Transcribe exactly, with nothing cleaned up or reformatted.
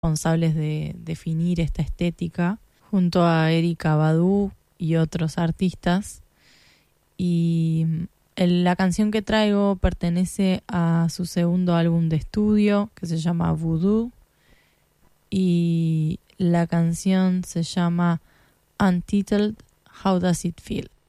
responsables de definir esta estética, junto a Erykah Badu y otros artistas. Y el, la canción que traigo pertenece a su segundo álbum de estudio, que se llama Voodoo, y la canción se llama Untitled, How Does It Feel?